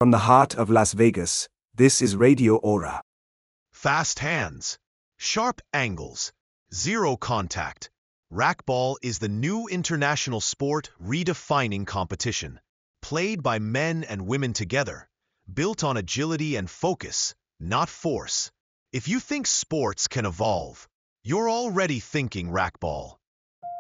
From the heart of Las Vegas, this is Radio Aura. Fast hands, sharp angles, zero contact. Racquetball is the new international sport redefining competition. Played by men and women together, built on agility and focus, not force. If you think sports can evolve, you're already thinking racquetball.